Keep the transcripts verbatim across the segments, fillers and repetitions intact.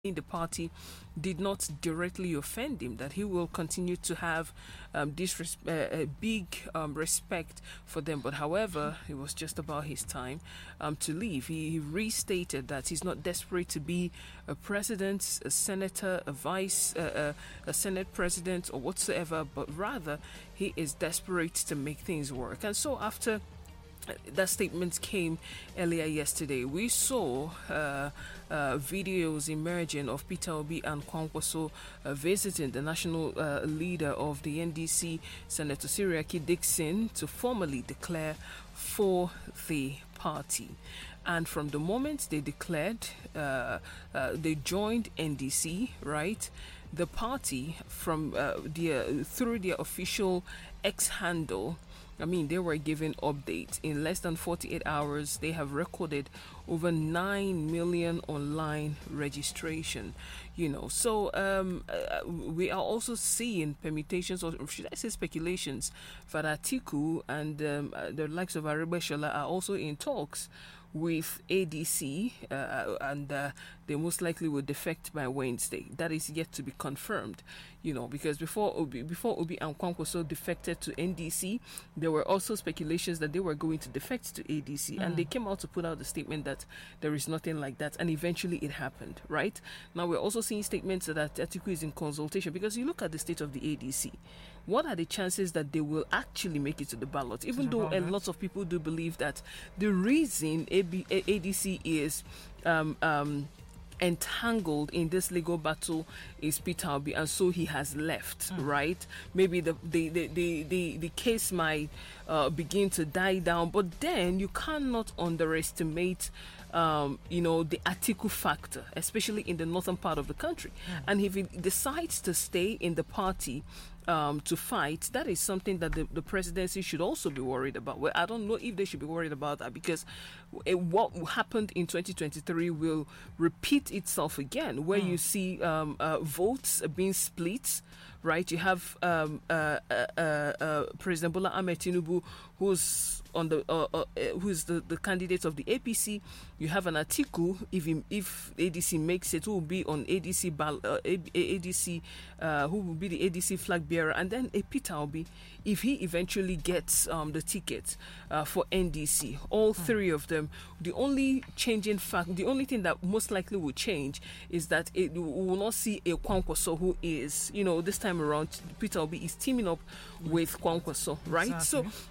in the party did not directly offend him, that he will continue to have um, this res- uh, uh, big um, respect for them. But however, it was just about his time um, to leave. He, he restated that he's not desperate to be a president, a senator, a vice, uh, uh, a senate president, or whatsoever, but rather he is desperate to make things work. And so after that statement came earlier yesterday, we saw uh, uh, videos emerging of Peter Obi and Kwankwaso uh, visiting the national uh, leader of the N D C, Senator Siriaki Dixon, to formally declare for the party. And from the moment they declared, uh, uh, they joined N D C, right? The party, from uh, their through their official X handle, I mean, they were given updates. In less than forty-eight hours, they have recorded over nine million online registration. You know, so um, uh, we are also seeing permutations, or should I say speculations, that Atiku and um, uh, the likes of Arebeshola are also in talks with A D C, uh, and uh, they most likely will defect by Wednesday. That is yet to be confirmed, you know, because before Obi, before Obi and Kwankwaso defected to N D C, there were also speculations that they were going to defect to A D C, mm. and they came out to put out the statement that there is nothing like that, and eventually it happened, right? Now we're also seeing statements that Atiku is in consultation, because you look at the state of the A D C. What are the chances that they will actually make it to the ballot? Even though a lot of people do believe that the reason A D C is um, um, entangled in this legal battle is Peter Obi, and so he has left, mm. right? Maybe the the, the, the, the, the case might uh, begin to die down, but then you cannot underestimate Um, you know, the Atiku factor, especially in the northern part of the country. Mm. And if he decides to stay in the party um, to fight, that is something that the, the presidency should also be worried about. Well, I don't know if they should be worried about that, because it, what happened in twenty twenty-three will repeat itself again, where mm. you see um, uh, votes being split. Right, you have um, uh, uh, uh, President Bola Ahmed Tinubu, who's on the uh, uh, who's the, the candidate of the A P C. You have an Atiku, if he, if A D C makes it, who will be on A D C uh, A D C, uh, who will be the A D C flag bearer, and then a Peter Obi, if he eventually gets um, the ticket uh, for N D C. All mm. three of them. The only changing fact, the only thing that most likely will change is that it, we will not see a Kwankwaso who is, you know, this time around, Peter Obi is teaming up with Kwankwaso, right? Exactly. So,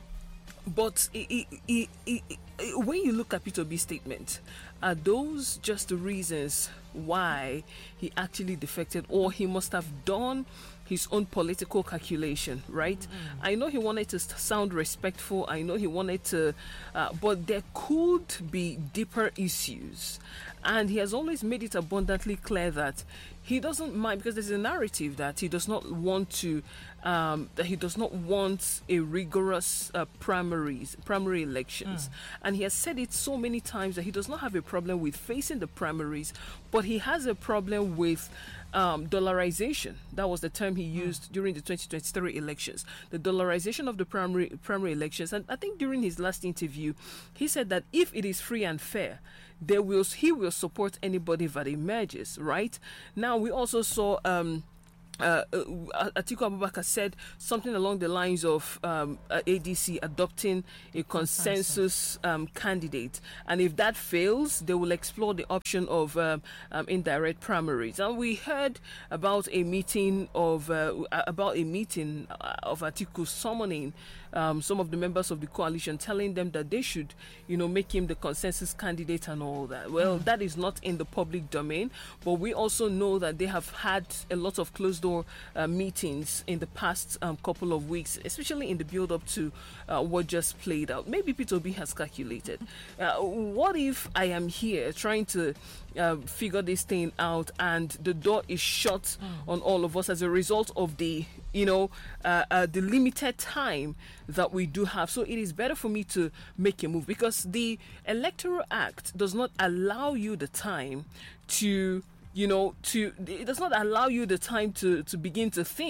but it, it, it, it, when you look at Peter Obi's statement, are those just the reasons why he actually defected, or he must have done his own political calculation, right? Mm. I know he wanted to sound respectful. I know he wanted to, uh, but there could be deeper issues. And he has always made it abundantly clear that he doesn't mind, because there's a narrative that he does not want to, um, that he does not want a rigorous uh, primaries, primary elections. Mm. And he has said it so many times that he does not have a problem with facing the primaries, but he has a problem with Um, dollarization. That was the term he used mm. during the twenty twenty-three elections. The dollarization of the primary primary elections. And I think during his last interview, he said that if it is free and fair, there will he will support anybody that emerges. Right now, we also saw. Um, Uh, uh, Atiku Abubakar said something along the lines of um, uh, A D C adopting a consensus um, candidate, and if that fails, they will explore the option of um, um, indirect primaries. And we heard about a meeting of uh, about a meeting of Atiku summoning um, some of the members of the coalition, telling them that they should, you know, make him the consensus candidate and all that. Well, mm. that is not in the public domain, but we also know that they have had a lot of closed door Uh, meetings in the past um, couple of weeks, especially in the build-up to uh, what just played out. Maybe Peter Obi has calculated. Uh, what if I am here trying to uh, figure this thing out, and the door is shut mm. on all of us as a result of the, you know, uh, uh, the limited time that we do have? So it is better for me to make a move, because the Electoral Act does not allow you the time to, you know, to it does not allow you the time to to begin to think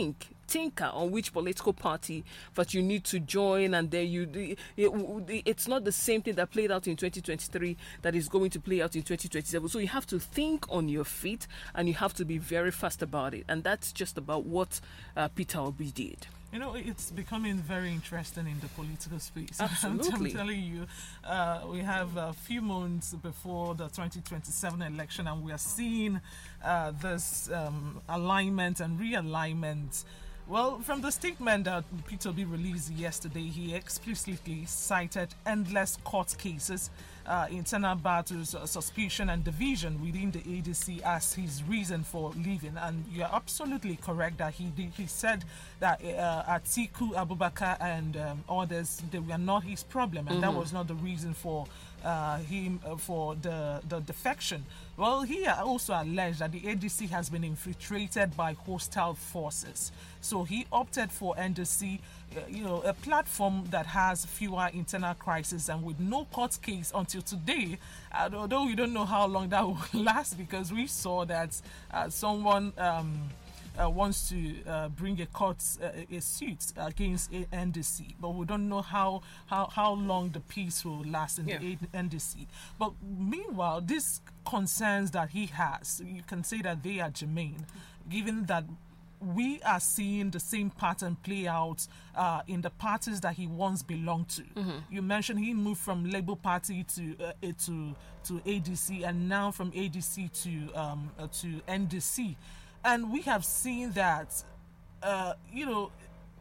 tinker on which political party that you need to join, and then you it, it's not the same thing that played out in twenty twenty-three that is going to play out in twenty twenty-seven. So you have to think on your feet, and you have to be very fast about it. And that's just about what uh, Peter Obi did. You know, it's becoming very interesting in the political space. Absolutely. I'm telling you, uh, we have a few months before the twenty twenty-seven election, and we are seeing uh, this um, alignment and realignment. Well, from the statement that Peter Obi released yesterday, he explicitly cited endless court cases, uh, internal battles, uh, suspicion and division within the A D C as his reason for leaving. And you're absolutely correct that he did, he said that uh, Atiku Abubakar and um, others, they were not his problem, and mm-hmm. that was not the reason for uh, him uh, for the, the defection. Well, he also alleged that the A D C has been infiltrated by hostile forces. So he opted for N D C, uh, you know, a platform that has fewer internal crises and with no court case until today. And although we don't know how long that will last, because we saw that uh, someone um, uh, wants to uh, bring a court uh, a suit against N D C, but we don't know how how, how long the peace will last in yeah. the N D C. But meanwhile, these concerns that he has, you can say that they are germane, given that we are seeing the same pattern play out uh, in the parties that he once belonged to. Mm-hmm. You mentioned he moved from Labour Party to uh, to to A D C, and now from A D C to um, uh, to N D C, and we have seen that uh, you know.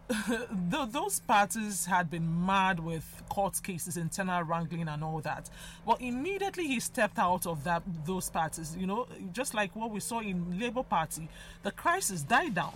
Those parties had been mad with court cases, internal wrangling and all that. Well, immediately he stepped out of that those parties, you know, just like what we saw in Labour Party, the crisis died down.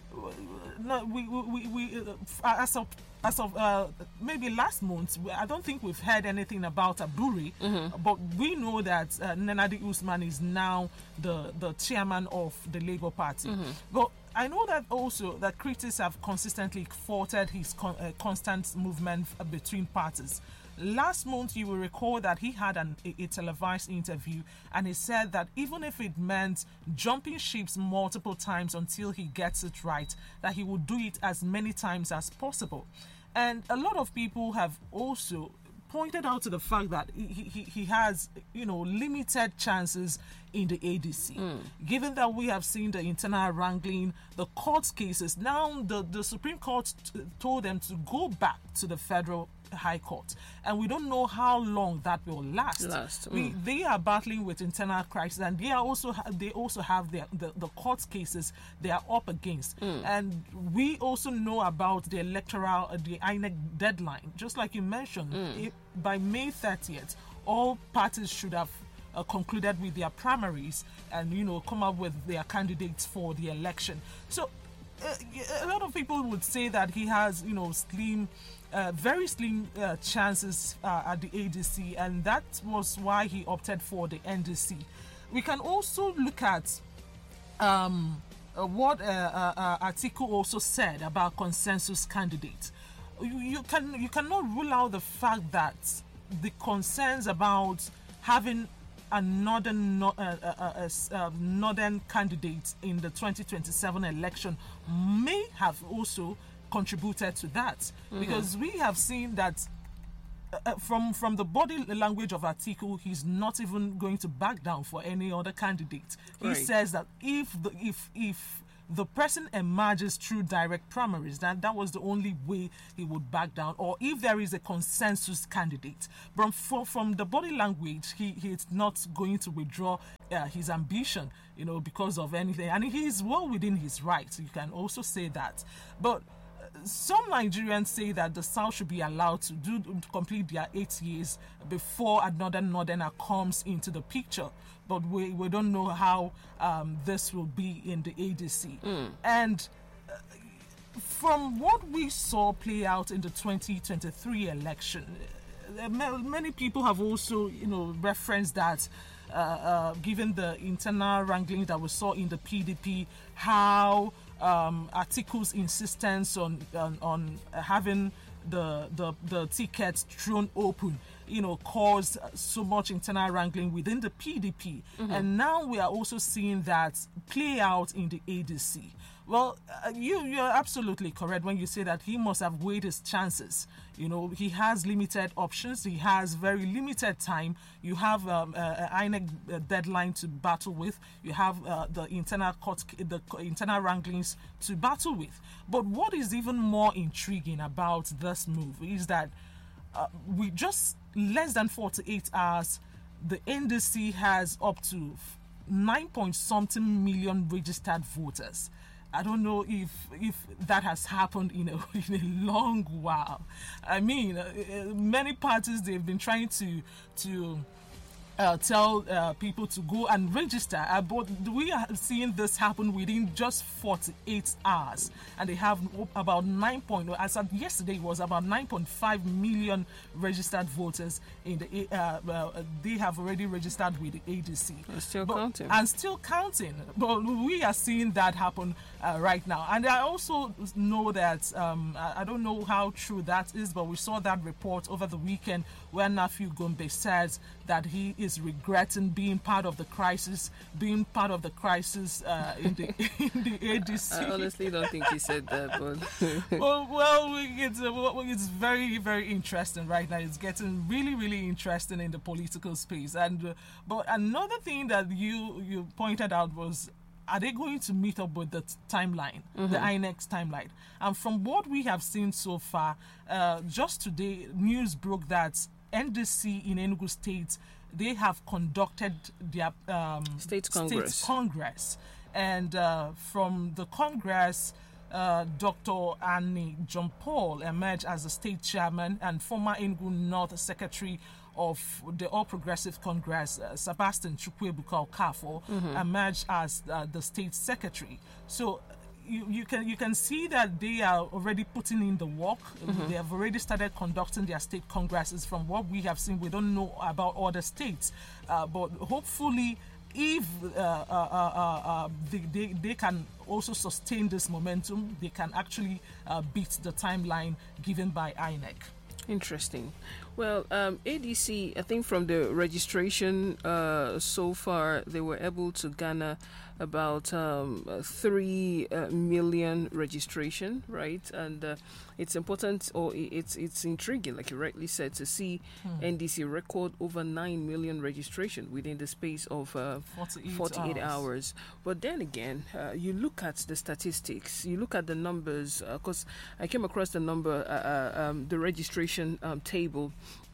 No, we, we, we, uh, as of as of uh, maybe last month, I don't think we've heard anything about Aburi, mm-hmm. but we know that uh, Nenadi Usman is now the the chairman of the Labour Party. Mm-hmm. But I know that also that critics have consistently faulted his con- uh, constant movement between parties. Last month, you will recall that he had an, a, a televised interview, and he said that even if it meant jumping ships multiple times until he gets it right, that he would do it as many times as possible. And a lot of people have also pointed out to the fact that he, he, he has, you know, limited chances in the A D C. Mm. Given that we have seen the internal wrangling, the court cases, now the, the Supreme Court t- told them to go back to the Federal High Court, and we don't know how long that will last. last. Mm. We, they are battling with internal crisis, and they are also ha- they also have their, the the court cases they are up against. Mm. And we also know about the electoral uh, the I N E C deadline. Just like you mentioned, mm. if, by May thirtieth, all parties should have Uh, concluded with their primaries and, you know, come up with their candidates for the election. So uh, a lot of people would say that he has, you know, slim, uh, very slim uh, chances uh, at the A D C, and that was why he opted for the N D C. We can also look at um, uh, what uh, uh, uh, Atiku also said about consensus candidates. You, you can you cannot rule out the fact that the concerns about having a northern uh, uh, uh, uh, northern candidate in the twenty twenty-seven election may have also contributed to that, mm-hmm. because we have seen that uh, from from the body language of Atiku, he's not even going to back down for any other candidate. Right. He says that if the if if the person emerges through direct primaries, that that was the only way he would back down, or if there is a consensus candidate. But from, from the body language, he he's not going to withdraw uh, his ambition, you know, because of anything. And he is well within his rights. You can also say that. But some Nigerians say that the South should be allowed to do to complete their eight years before another northerner comes into the picture. But we, we don't know how um, this will be in the A D C. Mm. And uh, from what we saw play out in the twenty twenty-three election, uh, many people have also, you know, referenced that uh, uh, given the internal wrangling that we saw in the P D P, how um, Atiku's insistence on on, on having the, the the tickets thrown open you know, caused so much internal wrangling within the P D P. Mm-hmm. And now we are also seeing that play out in the A D C. Well, uh, you, you're absolutely correct when you say that he must have weighed his chances. You know, he has limited options. He has very limited time. You have um, an I N E C deadline to battle with. You have uh, the internal court, the internal wranglings to battle with. But what is even more intriguing about this move is that uh, we just less than forty-eight hours, the N D C has up to nine point something million registered voters. I don't know if if that has happened in a in a long while. I mean, uh, many parties, they've been trying to to uh, tell uh, people to go and register, uh, but we are seeing this happen within just forty-eight hours, and they have about nine point. As of yesterday, it was about nine point five million registered voters in the. Uh, uh, they have already registered with the A D C. And still but, counting. And still counting. But we are seeing that happen uh, right now, and I also know that um, I, I don't know how true that is, but we saw that report over the weekend where Nafiu Gombe says that he is regretting being part of the crisis, being part of the crisis uh, in the in the A D C. I honestly don't think he said that, but well, well, it's uh, it's very very interesting right now. It's getting really really interesting in the political space. And uh, but another thing that you you pointed out was, are they going to meet up with the t- timeline, mm-hmm. the I N E C timeline? And from what we have seen so far, uh, just today, news broke that N D C in Enugu State, they have conducted their um, State Congress. State Congress. And uh, from the Congress, uh, Doctor Annie John Paul emerged as the state chairman, and former Enugu North Secretary of the All Progressive Congress, uh, Sebastian Chukwebuka Okafo, mm-hmm. emerged as uh, the state secretary. So you, you can you can see that they are already putting in the work. Mm-hmm. They have already started conducting their state congresses. From what we have seen, we don't know about other states, uh, but hopefully, if uh, uh, uh, uh, they, they, they can also sustain this momentum, they can actually uh, beat the timeline given by I N E C. Interesting. Well, um, A D C, I think from the registration uh, so far, they were able to garner about um, three uh, million registration, right? And uh, it's important, or it's it's intriguing, like you rightly said, to see hmm. N D C record over nine million registration within the space of uh, forty-eight, forty-eight hours. hours. But then again, uh, you look at the statistics, you look at the numbers, because uh, I came across the number, uh, uh, um, the registration um, table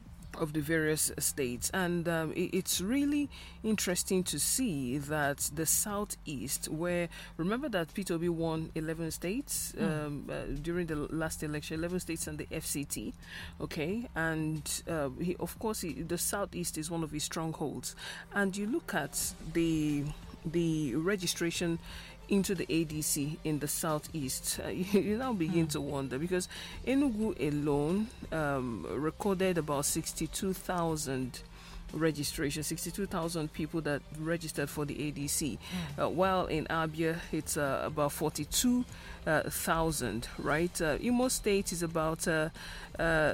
of the various states, and um, it, it's really interesting to see that the southeast, where remember that Peter Obi won eleven states mm. um, uh, during the last election, eleven states and the F C T, okay, and uh, he, of course he, the southeast is one of his strongholds, and you look at the the registration into the A D C in the southeast, uh, you, you now begin mm. to wonder, because Enugu alone um, recorded about sixty-two thousand registration, sixty-two thousand people that registered for the A D C, mm. uh, while in Abia it's uh, about forty-two thousand, right? Uh, Imo State is about uh, uh,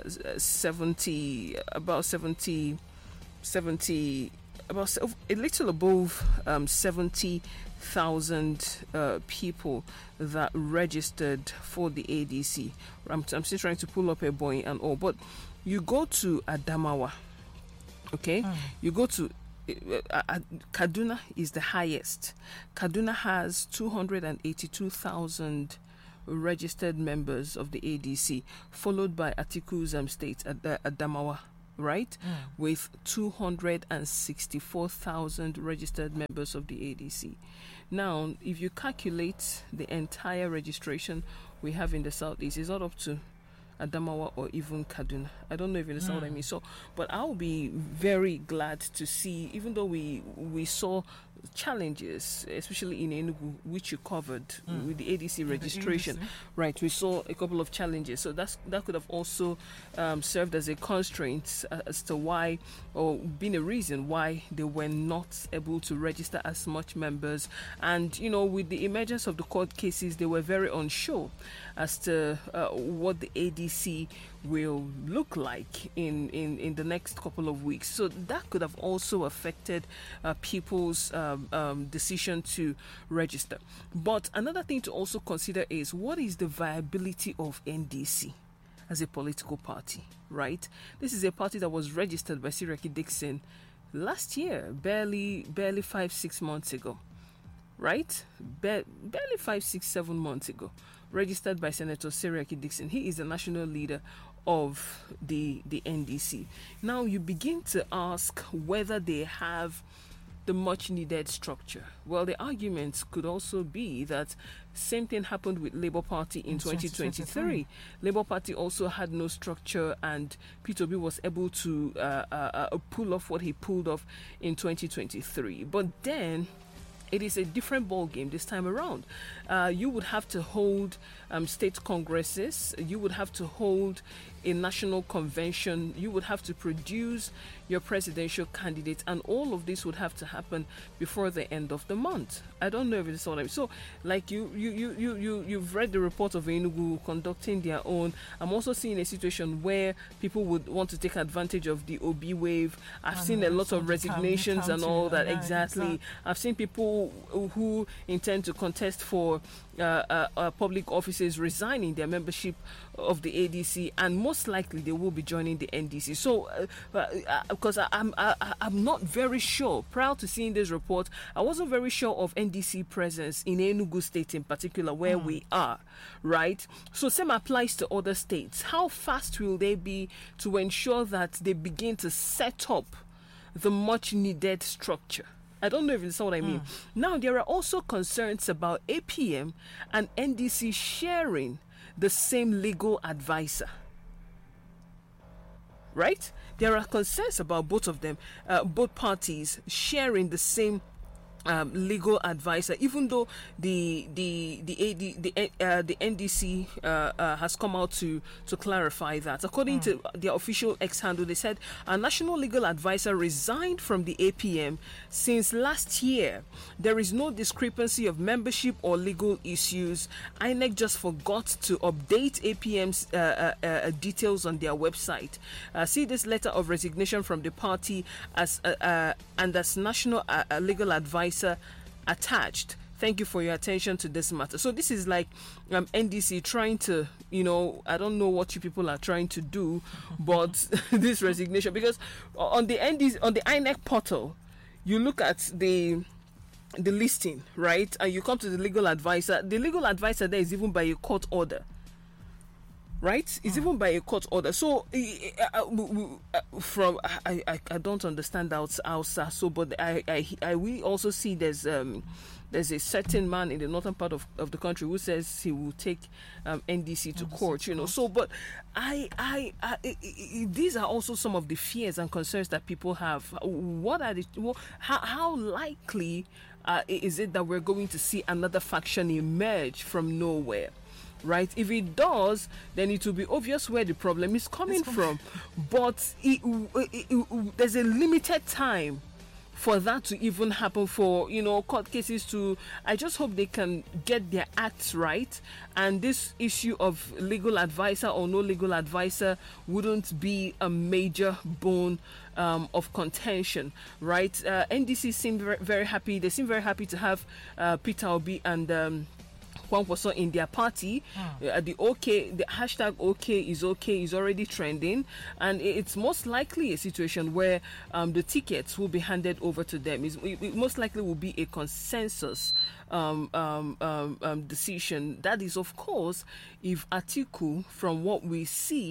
seventy, about seventy, seventy, about a little above um, seventy thousand uh, people that registered for the A D C. I'm, I'm still trying to pull up a boy and all, but you go to Adamawa, okay? Mm. You go to uh, uh, Kaduna is the highest. Kaduna has two hundred eighty-two thousand registered members of the A D C, followed by Atiku's um, state, Ad- uh, Adamawa, right, mm. with two hundred sixty-four thousand registered members of the A D C. Now, if you calculate the entire registration we have in the southeast, it's not up to Adamawa or even Kaduna. I don't know if you understand mm. what I mean. So, but I'll be very glad to see, even though we we saw challenges, especially in Enugu, which you covered Mm. with the A D C registration. A D C. Right, we saw a couple of challenges. So that's that could have also um, served as a constraint uh, as to why, or been a reason why they were not able to register as much members. And, you know, with the emergence of the court cases, they were very unsure as to uh, what the A D C will look like in, in, in the next couple of weeks. So that could have also affected uh, people's um, um, decision to register. But another thing to also consider is, what is the viability of N D C as a political party, right? This is a party that was registered by Seriake Dickson last year, barely, barely five, six months ago, right? Ba- barely five, six, seven months ago, registered by Senator Seriake Dickson. He is the national leader of the the N D C. Now you begin to ask whether they have the much needed structure. Well, the argument could also be that same thing happened with Labour Party in, in twenty twenty-three. Labour Party also had no structure, and Peter Obi was able to uh, uh, uh, pull off what he pulled off in twenty twenty-three. But then it is a different ball game this time around. Uh, you would have to hold um, state congresses. You would have to hold a national convention. You would have to produce your presidential candidate, and all of this would have to happen before the end of the month. I don't know if it's what I mean. So, like you, you, you, you, you, you've read the report of Enugu conducting their own. I'm also seeing a situation where people would want to take advantage of the Obi wave. I've And seen a lot also of the resignations county, and all that. yeah, Exactly. exactly. I've seen people who intend to contest for uh, uh, uh, public offices resigning their membership of the A D C, and most likely they will be joining the N D C. So, because uh, uh, I'm I, I'm not very sure. Prior to seeing this report, I wasn't very sure of N D C presence in Enugu State in particular, where mm. we are, right? So, same applies to other states. How fast will they be to ensure that they begin to set up the much needed structure? I don't know if you understand what I mean. Mm. Now, there are also concerns about A P M and N D C sharing the same legal advisor. Right? There are concerns about both of them, uh, both parties sharing the same Um, legal advisor, even though the the the A D, the uh, the N D C uh, uh, has come out to to clarify that. According mm. to their official X handle, they said our national legal advisor resigned from the A P M since last year. There is no discrepancy of membership or legal issues. I N E C just forgot to update A P M's uh, uh, uh, details on their website. Uh, see this letter of resignation from the party as uh, uh, and as national uh, uh, legal advisor attached. Thank you for your attention to this matter. So this is like um, N D C trying to, you know, I don't know what you people are trying to do, but this resignation, because on the N D C, on the I N E C portal, you look at the the listing, right, and you come to the legal advisor. The legal advisor there is even by a court order. Right? It's mm. even by a court order. So, uh, uh, from I, I, I don't understand Hausa. So, but I, I, I we also see there's um there's a certain man in the northern part of, of the country who says he will take um, N D C to N D C court. To you know. Court. So, but I, I, I, I, I these are also some of the fears and concerns that people have. What are the how how likely uh, is it that we're going to see another faction emerge from nowhere? Right? If it does, then it will be obvious where the problem is coming from. But it, it, it, it, there's a limited time for that to even happen, for, you know, court cases to... I just hope they can get their acts right, and this issue of legal advisor or no legal advisor wouldn't be a major bone um, of contention, right? Uh, N D C seem very, very happy. They seem very happy to have uh, Peter Obi and... Um, Kwankwaso in their party. Mm. Uh, the OK, the hashtag OK is OK is already trending, and it's most likely a situation where um, the tickets will be handed over to them. It's, it, it most likely will be a consensus um, um, um, um, decision. That is, of course, if Atiku, from what we see,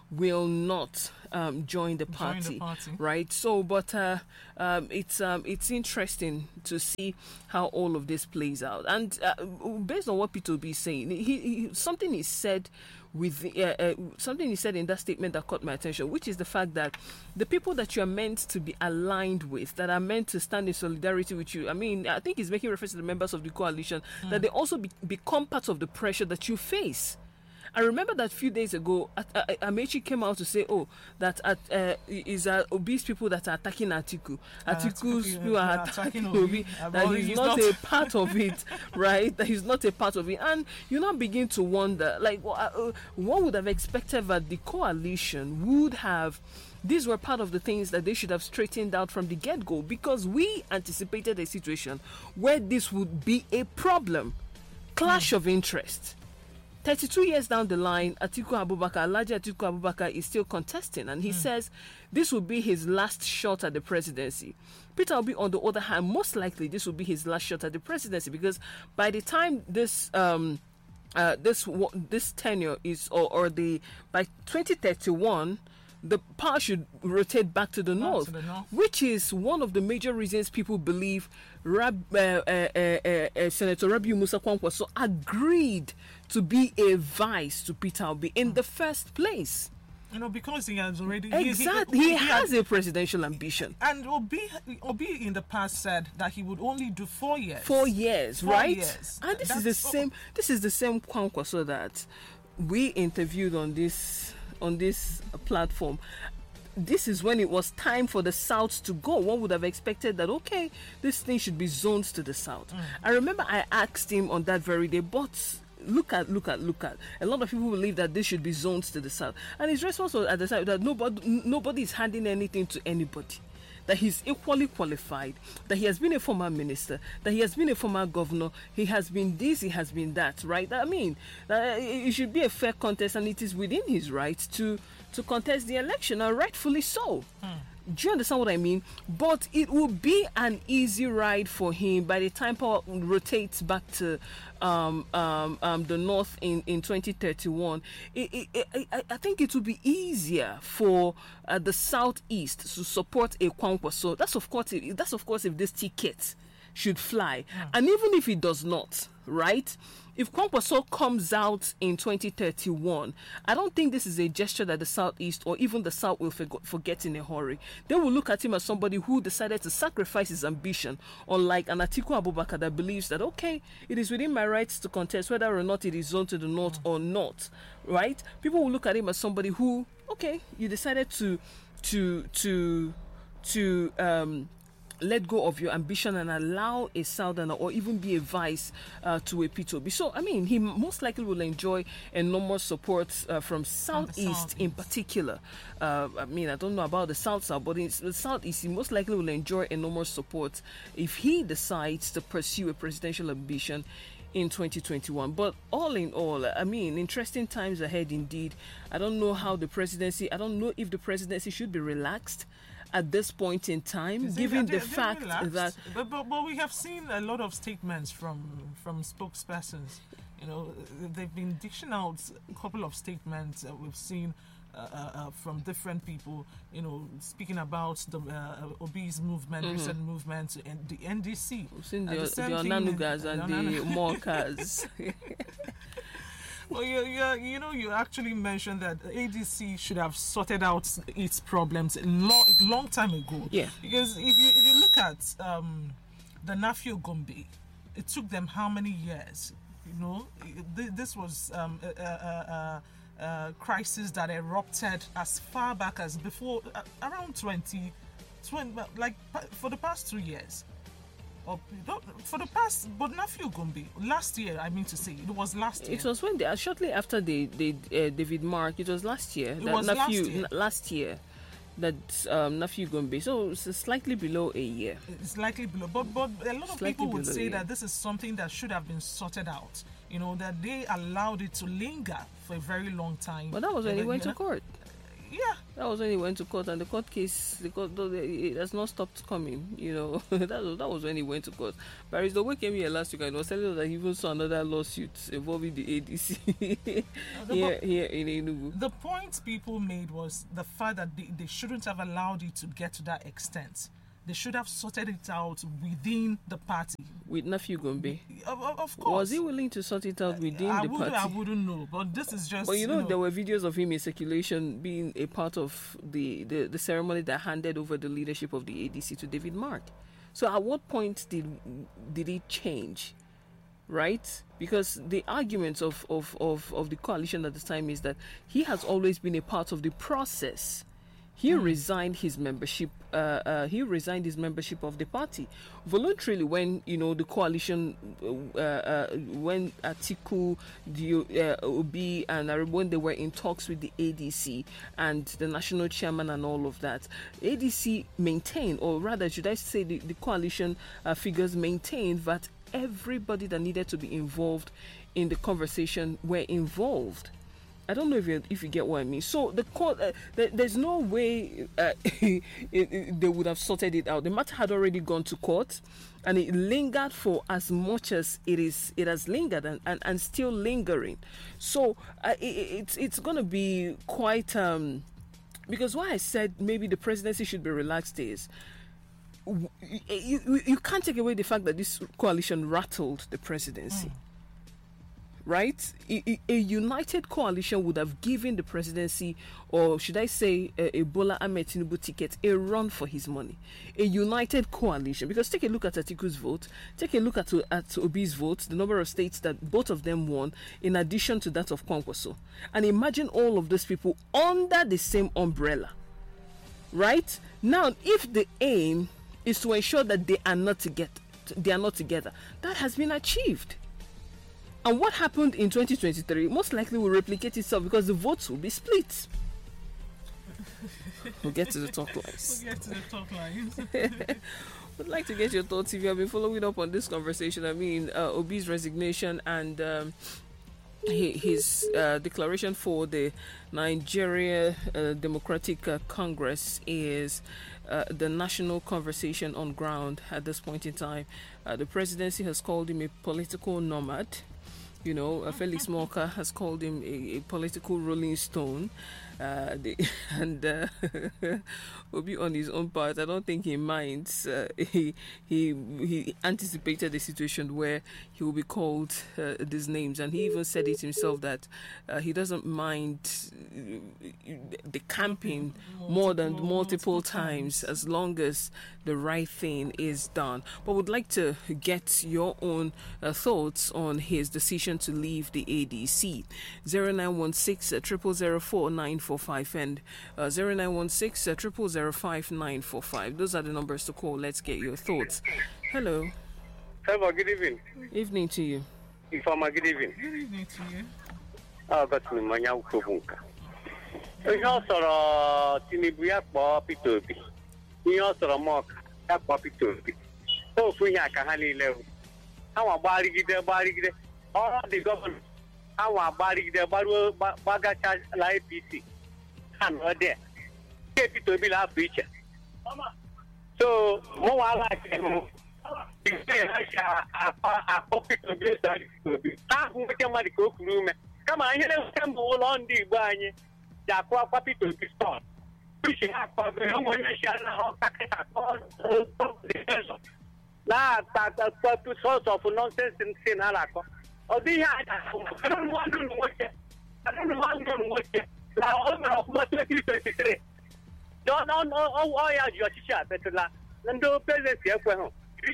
will not um, join the party, Join the party. right? So, but uh, um, it's um, it's interesting to see how all of this plays out. And uh, based on what Peter Obi is saying, he, he something he said with uh, uh, something he said in that statement that caught my attention, which is the fact that the people that you are meant to be aligned with, that are meant to stand in solidarity with you, I mean, I think he's making reference to the members of the coalition, mm. that they also be, become part of the pressure that you face. I remember that a few days ago, uh, uh, Amechi came out to say, oh, that at, uh, is uh, obese people that are attacking Atiku. Uh, Atiku's Atiku, people are uh, attacking attacking Obi, Obi. Uh, that well, he's, he's not, not a part of it, right? That he's not a part of it. And you now begin to wonder, like, uh, uh, one would have expected that the coalition would have, these were part of the things that they should have straightened out from the get-go, because we anticipated a situation where this would be a problem. Clash mm. of interest. thirty-two years down the line, Atiku Abubakar, Alhaji Atiku Abubakar is still contesting, and he mm. says this will be his last shot at the presidency. Peter Obi, on the other hand, most likely this will be his last shot at the presidency, because by the time this um, uh, this this tenure is, or, or the by twenty thirty-one, the power should rotate back to the, back north, to the north, which is one of the major reasons people believe Rab, uh, uh, uh, uh, uh, Senator Rabiu Musa Kwankwaso agreed to be a vice to Peter Obi in mm. the first place. You know, because he has already... Exactly. He, he, he, he has had, a presidential ambition. And Obi, Obi in the past said that he would only do four years. Four years, four right? Years. And this That's is the same... This is the same Kwankwaso that we interviewed on this on this platform. This is when it was time for the South to go. One would have expected that, okay, this thing should be zoned to the South. Mm. I remember I asked him on that very day, but look at, look at, look at. A lot of people believe that this should be zoned to the South. And his response was at the time that nobody, nobody is handing anything to anybody. That he's equally qualified, that he has been a former minister, that he has been a former governor, he has been this, he has been that, right? I mean, uh, it should be a fair contest, and it is within his right to, to contest the election, and rightfully so. Hmm. Do you understand what I mean? But it will be an easy ride for him by the time power rotates back to um, um, um, the north in, in twenty thirty-one. It, it, it, I, I think it will be easier for uh, the southeast to support a Kwankwaso. That's of course. If, that's of course if this ticket should fly, mm. and even if it does not, right? If Kwankwaso comes out in twenty thirty-one, I don't think this is a gesture that the Southeast or even the South will forget in a hurry. They will look at him as somebody who decided to sacrifice his ambition, unlike an Atiku Abubakar that believes that, okay, it is within my rights to contest whether or not it is zoned to the north or not, right? People will look at him as somebody who, okay, you decided to, to, to, to, um, let go of your ambition and allow a southerner or even be a vice uh, to a Peter Obi. So, I mean, he most likely will enjoy enormous support uh, from Southeast South in particular. Uh, I mean, I don't know about the South-South, but in the Southeast, he most likely will enjoy enormous support if he decides to pursue a presidential ambition in twenty twenty-one. But all in all, I mean, interesting times ahead indeed. I don't know how the presidency, I don't know if the presidency should be relaxed at this point in time, given the fact that... But, but, but we have seen a lot of statements from, from spokespersons. You know, they've been dishing out a couple of statements that we've seen uh, uh, from different people, you know, speaking about the uh, obese movement, mm-hmm. recent movement, and the N D C. We've seen the, the, the Onanugas and the Morkas. Well, you, you, you know, you actually mentioned that A D C should have sorted out its problems a long, long time ago. Yeah. Because if you if you look at um, the Nafio Gombe, it took them how many years? You know, this was um, a, a, a, a crisis that erupted as far back as before, uh, around twenty, twenty, like for the past two years. Or, for the past, but Nafio Gombe, last year, I mean to say, it was last year. It was when they, uh, shortly after they, they uh, David Mark, it was last year. It that was Nafio, last year. N- last year that um, Nafio Gombe, so it's slightly below a year. It's slightly below, but, but a lot of slightly people would say that this is something that should have been sorted out. You know, that they allowed it to linger for a very long time. But that was when he went to court. Yeah. That was when he went to court, and the court case, the court, it has not stopped coming. You know, that was that was when he went to court. Barrister Owe came here last week and was telling us that he even saw another lawsuit involving the A D C here, here in Enugu. The point people made was the fact that they, they shouldn't have allowed it to get to that extent. They should have sorted it out within the party. With Nephew Gombe? Of, of course. Was he willing to sort it out within I the wouldn't, party? I wouldn't know, but this is just... But you know, you know, there were videos of him in circulation being a part of the, the, the ceremony that handed over the leadership of the A D C to David Mark. So at what point did did it change? Right? Because the arguments of, of, of, of the coalition at the time is that he has always been a part of the process. He mm. resigned his membership. Uh, uh, he resigned his membership of the party voluntarily when you know the coalition, uh, uh, when Atiku, the, uh, Obi, and Aribo, when they were in talks with the A D C and the national chairman and all of that. A D C maintained, or rather, should I say, the, the coalition uh, figures maintained that everybody that needed to be involved in the conversation were involved. I don't know if you if you get what I mean. So the court, uh, there, there's no way uh, it, it, they would have sorted it out. The matter had already gone to court, and it lingered for as much as it is. It has lingered and, and, and still lingering. So uh, it, it's it's going to be quite um, because why I said maybe the presidency should be relaxed is. You, you, you can't take away the fact that this coalition rattled the presidency. Mm. Right? A, a united coalition would have given the presidency, or should I say, a, a Bola Ahmed Tinubu ticket, a run for his money. A united coalition. Because take a look at Atiku's vote, take a look at, at Obi's vote, the number of states that both of them won, in addition to that of Kwankwaso. And imagine all of those people under the same umbrella. Right? Now, if the aim is to ensure that they are not together, they are not together, that has been achieved. And what happened in twenty twenty-three most likely will replicate itself because the votes will be split. We'll get to the talk lines. We'll get to the talk lines. Would like to get your thoughts if you have been following up on this conversation. I mean, uh, Obi's resignation and um, his uh, declaration for the Nigeria uh, Democratic uh, Congress is uh, the national conversation on ground at this point in time. Uh, the presidency has called him a political nomad. You know, uh, Felix Morka has called him a, a political rolling stone. Uh, the, and uh, Obi, on his own part, I don't think he minds. Uh, he he he anticipated a situation where he will be called uh, these names, and he even said it himself that uh, he doesn't mind the camping multiple, more than multiple, multiple times, times as long as the right thing is done. But would like to get your own uh, thoughts on his decision to leave the A D C. zero nine one six triple zero four nine four five and uh, zero nine one six triple zero five nine four five. Those are the numbers to call. Let's get your thoughts. Hello. Hello, good evening. Evening to you. Informa, good evening. Good evening to you. Ah, got me manya ukobunka. Ihe ọsọrọ Tinubu ya kpọọ Peter Obi. Ihe ọsọrọ Mark ya kpọọ Peter Obi. Ofu ihe aka ha niile. Ha nwa gbarigide gbarigide. All the government. Ha nwa gbarigide gbaruo gbagacha la A P C. Ha nọ there. Peter Obi la afọ iche. So, mo wa like him. Kama ihe na-ewute mbụ ụlọ ndị Igbo anyị ji akụ akwa Peter Obi stọọ uche ha akpọgoro ụmụ onye si ala ha ọkakịta na-akpatu source of nonsense si na na-akọ ọ dị ihe anyị nwanne nwoke nwanne nwoke na o mere ọfụma twenty twenty-three ọ ya ji ọchịchị abetụla ndị prezidenti ekweghị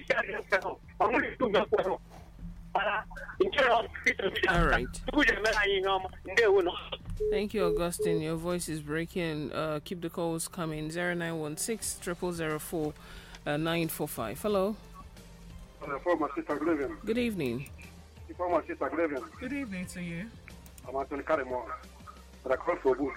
All right. Thank you, Augustine. Your voice is breaking. Uh, keep the calls coming. zero nine one six triple zero four nine four five. Hello. Good evening. Good evening to you. I'm Anthony Karimo. I call for a book.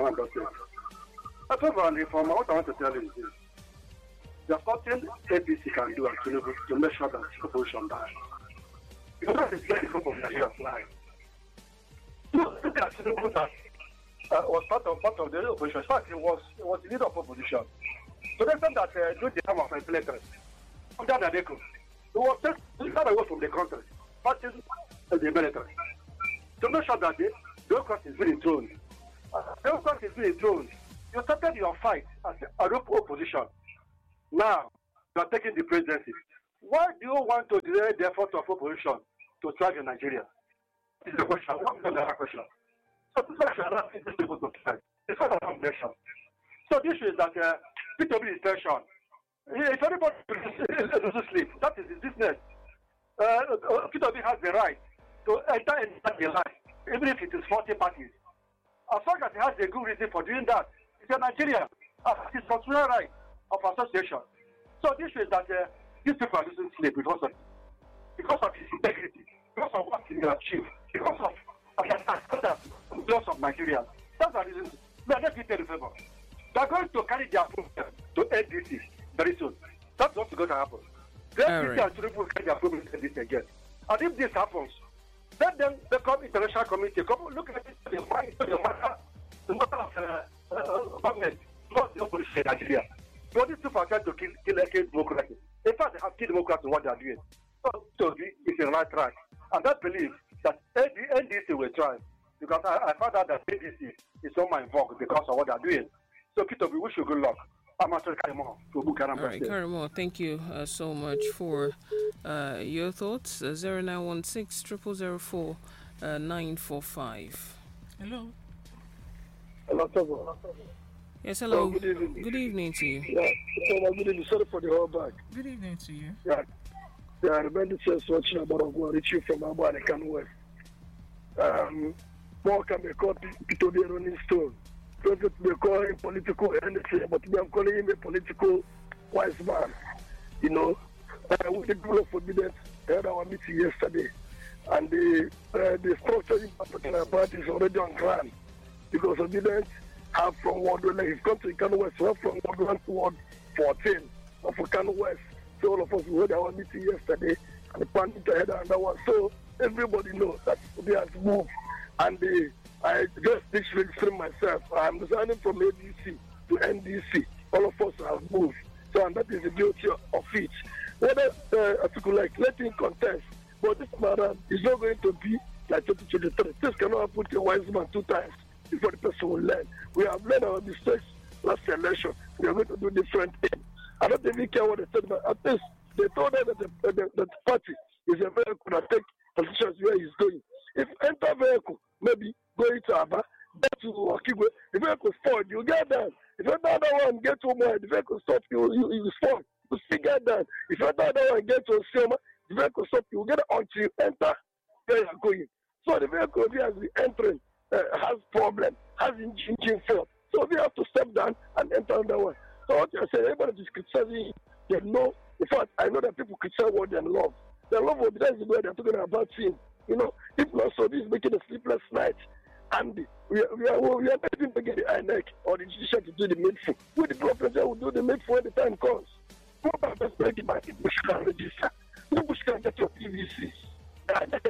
I told you, Informa, what I want to tell you is this. There's nothing A P C can do actually to make sure that opposition dies. Because that is where the hope of Nigeria lies. Look at Tinubu that uh, was part of part of the opposition. In fact, he was he was the leader of opposition. So the extent that uh, during the time of inflation, under Nadeko, he was taken away from the country, parties and the military. To make sure that the democracy is being enthroned. Uh, democracy is being enthroned. You started your fight as a opposition. Now you are taking the presidency. Why do you want to delay the effort of opposition to thrive in Nigeria? This is the question. What is the question? So this is asking these people to thrive. It's not a foundation. So this is that uh, P two B is tension. If anybody loses sleep, that is his business. Uh, P two B has the right to enter into the line, even if it is forty parties. As long as he has a good reason for doing that, it's a Nigeria. Uh, it's constitutional right of association. So this is that uh, these people are losing sleep because of because of his integrity, because of what he has achieved, because of the loss of Nigeria. That's the reason. Let me tell you a favor. They are going to carry their problem to N D C very soon. That's what's going to happen. The N D C and Tinubu will carry their problem to N D C again. And if this happens, let them become international community. Come look at it, the matter, the matter of uh, uh, government, not the opposition in Nigeria. So these people are trying to kill, kill, kill democracy. In fact, they have killed democracy in what they are doing. So it's in the right track. And I believe that N D C will try. Because I, I found out that N D C is so my vogue because of what they are doing. So Peter, we wish you good luck. I'm Asher Karimo to Bukaram. All right, Karimo, thank you uh, so much for uh, your thoughts. Uh, zero nine one six, zero zero zero four, nine four five. Hello. Hello, Togo. Yes, hello. Oh, good evening. Good evening to you. Yeah, so, good evening. Sorry for the whole back. Good evening to you. Yeah, yeah. I remember just watching about a go reach you from Abu and Can West. Um, more can be called Peter the Rolling Stone. President may call him political anything, but we are calling him a political wise man. You know, uh, with the goal of forbidden, we had our meeting yesterday, and the uh, the structure in particular party is already on ground because obedience have from Ward one, like he's come to Kano West, so from Ward one to Ward fourteen of Kano West. So all of us we had our meeting yesterday, and the plan to head on that one. So everybody knows that they have moved, and the I just literally stream myself. I'm resigning from A D C to N D C. All of us have moved. So, and that is the beauty of it. Whether uh, I could like let him contest, but this matter is not going to be like twenty twenty-three. This cannot happen to a wise man two times before the person will learn. We have learned our mistakes last election. We are going to do different things. I don't even care what they said, but at least they told them that the, the, the, the party is a vehicle that take positions where he's going. If enter vehicle, maybe going to Aba, get to Okigwe, the vehicle stop, you get down. If enter other one, get to Omo, the vehicle stop, you, you, you stop, you still get down. If enter other one, get to Osioma, the vehicle stop, you get until you enter where you're going. So the vehicle here has the entering, uh, has problem, has engine fail. So we have to step down and enter another one. So what you're saying, everybody is criticizing, they know, in fact, I know that people criticize what they love. They love what that's the way they're talking about things. You know, if not so, this is making a sleepless night. And we are, we are, we are not even making the I N E C or the judicial to do the needful. With the government, will do the needful when the time comes. No purpose making my Bush can register. No Bush can get your P V C. I get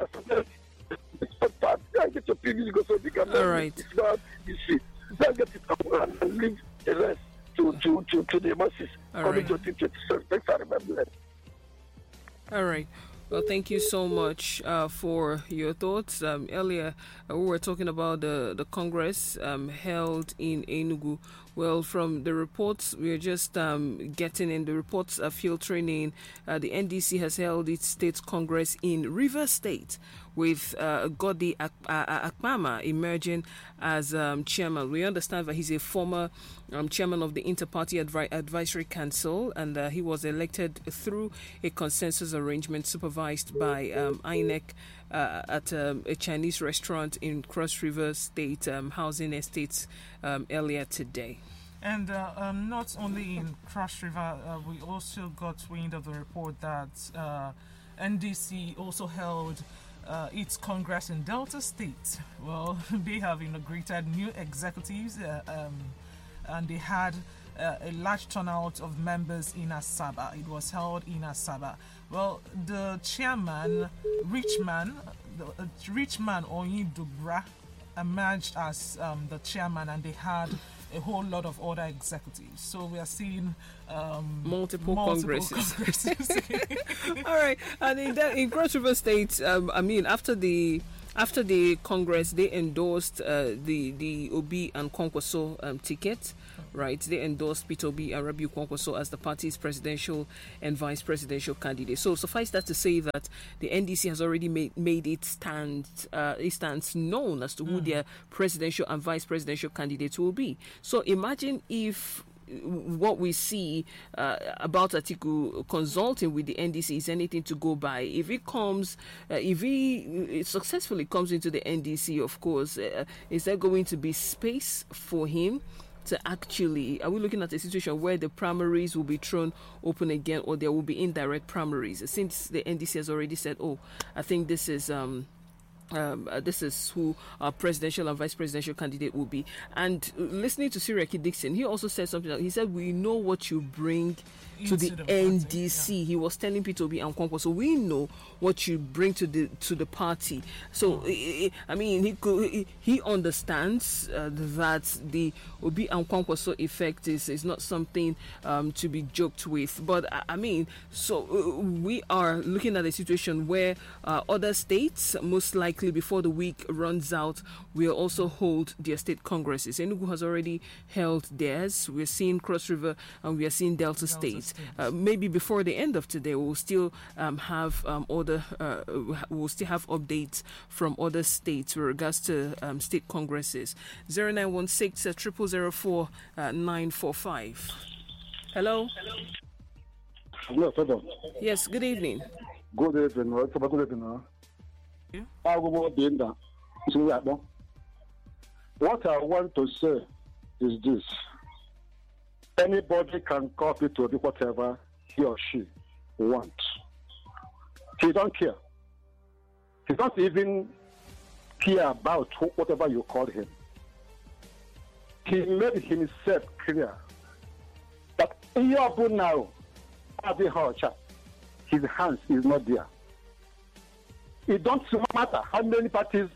your P V C because we can All right. It's not P V C. Don't get it and leave the rest to, to, to, to the masses. All right. twenty twenty-seven. Thanks, I remember that. All right. Well, thank you so much uh, for your thoughts. Um, earlier, uh, we were talking about the, the Congress um, held in Enugu. Well, from the reports, we are just um, getting in. The reports are filtering in. Uh, the N D C has held its state Congress in Rivers State with uh, Godi Ak- uh, Akpama emerging as um, chairman. We understand that he's a former um, chairman of the Inter-Party Advi- Advisory Council, and uh, he was elected through a consensus arrangement supervised by um, I N E C uh, at um, a Chinese restaurant in Cross River State um, Housing Estates um, earlier today. And uh, um, not only in Cross River, uh, we also got wind of the report that uh, N D C also held uh, its Congress in Delta State. Well, they have inaugurated new executives uh, um, and they had uh, a large turnout of members in Asaba. It was held in Asaba. Well, the chairman, Richman, the uh, Richman Oyindubra, emerged as um, the chairman, and they had a whole lot of other executives. So we are seeing um, multiple, multiple congresses. congresses. All right, and in, that, in Cross River State, um, I mean, after the after the Congress, they endorsed uh, the the Obi and Kwankwaso um, ticket. Right, they endorsed Peter Obi and Rabiu Kwankwaso as the party's presidential and vice presidential candidate. So suffice that to say that the N D C has already made made its stand uh, its stance known as to who mm. their presidential and vice presidential candidates will be. So imagine if what we see uh, about Atiku consulting with the N D C is anything to go by. If he comes, uh, if he successfully comes into the N D C, of course, uh, is there going to be space for him to actually, are we looking at a situation where the primaries will be thrown open again, or there will be indirect primaries? Since the N D C has already said, oh, I think this is um, um, uh, this is who our presidential and vice presidential candidate will be. And listening to Siriaki Dixon, he also said something. Like, he said, we know what you bring to the, the N D C. Yeah. He was telling Peter Obi and Kwankwaso, so we know what you bring to the to the party. So oh. I mean, he could, he, he understands uh, that the Obi and Kwankwaso effect is is not something um, to be joked with. But I, I mean, so uh, we are looking at a situation where uh, other states, most likely before the week runs out, will also hold their state congresses. Enugu has already held theirs. We're seeing Cross River and we are seeing Delta, Delta State. Uh, maybe before the end of today, we'll still um, have um, other, uh, we'll still have updates from other states with regards to um, state congresses. Zero nine one six triple zero four nine four five. Hello. Hello, Fedor. Yes. Good evening. Good evening. Good evening. Yeah. What I want to say is this. Anybody can copy to do whatever he or she wants. He don't care. He don't even care about whatever you call him. He made himself clear that in your now, his hands is not there. It don't matter how many parties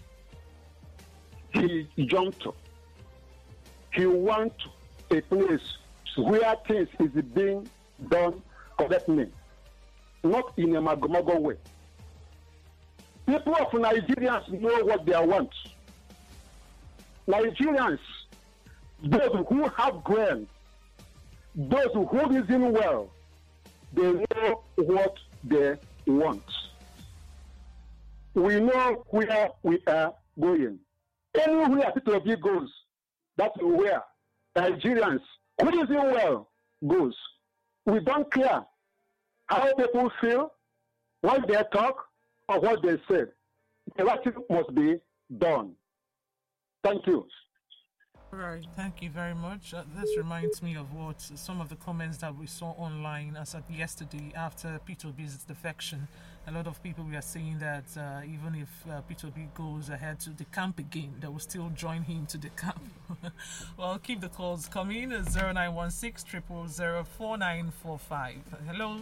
he jumped to. He wants a place where things is being done correctly, not in a magomago way. People of Nigerians know what they want. Nigerians, those who have grain, those who reason well, they know what they want. We know where we are going. Anywhere Peter Obi goes, that's where Nigerians, who reason well, goes. We don't care how people feel, what they talk, or what they say. The right thing must be done. Thank you. All right, thank you very much. Uh, this reminds me of what some of the comments that we saw online as of yesterday after Peter Obi's defection. A lot of people were saying that uh, even if uh, Peter Obi goes ahead to the camp again, they will still join him to the camp. Well, keep the calls coming. zero nine one six triple zero four nine four five. Hello.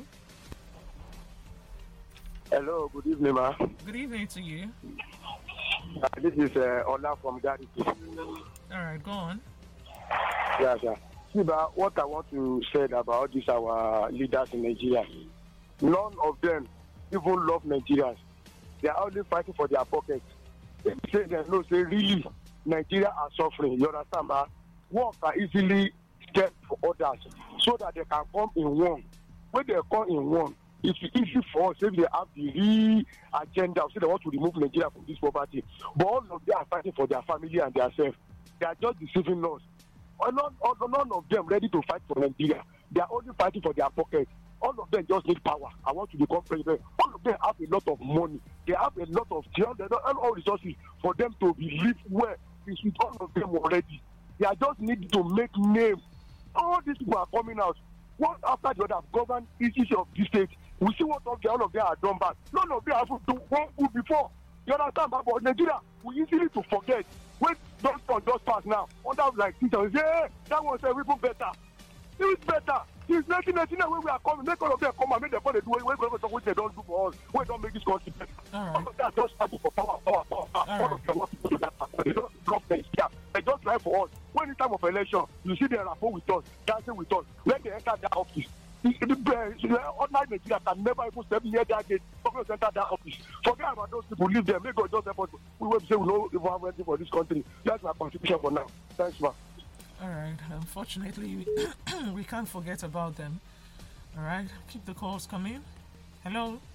Hello, good evening, ma. Good evening to you. Uh, this is uh, Ola from Gary. All right, go on. Yeah, sir. See, but what I want to say about these our leaders in Nigeria, none of them even love Nigerians. They are only fighting for their pockets. They say they know, say really, Nigeria are suffering. You understand, ma? Work are easily scared for others so that they can come in one. When they come in one, it's easy for us if they have the real agenda, so they want to remove Nigeria from this poverty. But all of them are fighting for their family and themselves. They are just deceiving us. None, none of them ready to fight for Nigeria. They are only fighting for their pocket. All of them just need power. I want to become president. All of them have a lot of money. They have a lot of jobs. They don't have all resources for them to live well. It's with all of them already. They are just need to make name. All these people are coming out. One after the other have governed issues of this state. We see what of them, all of them are done bad. None of them have done one good before. You understand? But Nigeria, we easily to forget. When those one just pass now, under like Twitter, yeah, that was a little better. It was better. Since nineteen ninety-nine, when we are coming, make all of them come and make them they do what what they don't do for us. We don't make this country better. All right. That's just fighting for power, power, power. power. All All of them want to do that. They don't government here. They just lie for us. When it's time of election, you see them rapport with us, dancing with us. When they enter their office, the, the, the ordinary Nigeria can never even step near that gate. Government enter that office. Forget about those people. Leave them. Make God just help us. We will say we don't even have anything for this country. That's my contribution for now. Thanks, man. All right. Unfortunately, we, we can't forget about them. All right. Keep the calls coming. Hello.